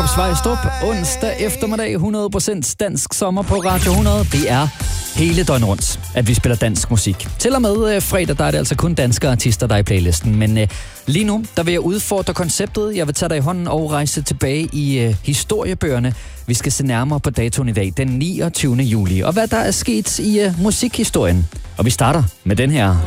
Jakob Svejstrup. Onsdag eftermiddag, 100% dansk sommer på Radio 100. Det er hele døgnet rundt, at vi spiller dansk musik. Til og med fredag, der er det altså kun danske artister, der er i playlisten. Men lige nu, der vil jeg udfordre konceptet. Jeg vil tage dig i hånden og rejse tilbage i historiebøgerne. Vi skal se nærmere på datoen i dag, den 29. juli. Og hvad der er sket i musikhistorien. Og vi starter med den her.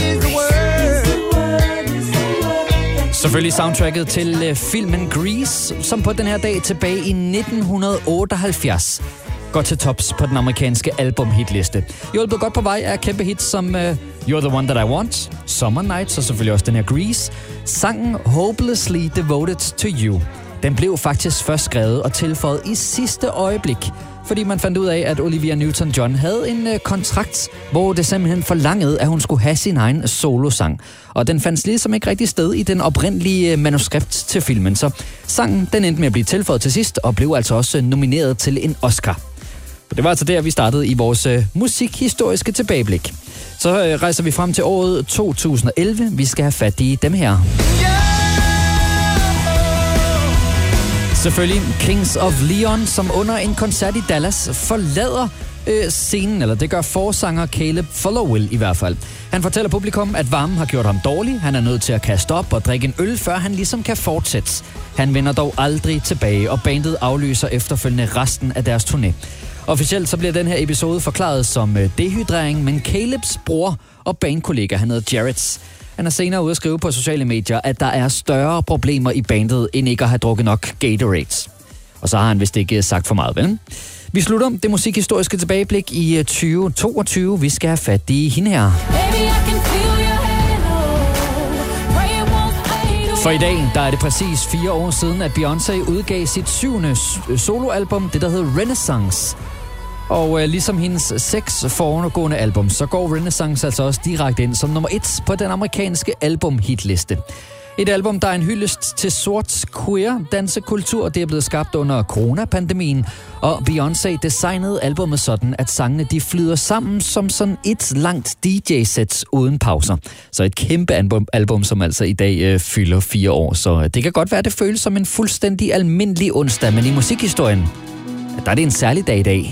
Selvfølgelig soundtracket til filmen Grease, som på den her dag tilbage i 1978 går til tops på den amerikanske albumhitliste. Hjulpet godt på vej af kæmpe hits som You're the One That I Want, Summer Nights og selvfølgelig også den her Grease. Sangen Hopelessly Devoted to You. Den blev faktisk først skrevet og tilføjet i sidste øjeblik, fordi man fandt ud af, at Olivia Newton-John havde en kontrakt, hvor det simpelthen forlangede, at hun skulle have sin egen solosang. Og den fandt ligesom ikke rigtig sted i den oprindelige manuskript til filmen. Så sangen, den endte med at blive tilføjet til sidst, og blev altså også nomineret til en Oscar. Og det var altså der, vi startede i vores musikhistoriske tilbageblik. Så rejser vi frem til året 2011. Vi skal have fat i dem her. Selvfølgelig Kings of Leon, som under en koncert i Dallas forlader scenen, eller det gør forsanger Caleb Followill i hvert fald. Han fortæller publikum, at varmen har gjort ham dårlig. Han er nødt til at kaste op og drikke en øl, før han ligesom kan fortsætte. Han vender dog aldrig tilbage, og bandet aflyser efterfølgende resten af deres turné. Officielt så bliver den her episode forklaret som dehydrering, men Calebs bror og bandkollega, han hedder Jarrett, han er senere ude at skrive på sociale medier, at der er større problemer i bandet, end ikke at have drukket nok Gatorade. Og så har han vist ikke sagt for meget, vel? Vi slutter det musikhistoriske tilbageblik i 2022. Vi skal have fat i hende her. For i dag, der er det præcis 4 år siden, at Beyoncé udgav sit 7. soloalbum, det der hedder Renaissance. Og ligesom hendes 6 foregående album, så går Renaissance altså også direkte ind som nummer 1 på den amerikanske albumhitliste. Et album, der er en hyldest til sort queer dansekultur. Det er blevet skabt under coronapandemien, og Beyoncé designede albumet sådan, at sangene de flyder sammen som sådan et langt DJ-sæt uden pauser. Så et kæmpe album, som altså i dag fylder 4 år. Så det kan godt være, at det føles som en fuldstændig almindelig onsdag, men i musikhistorien, der er det en særlig dag i dag.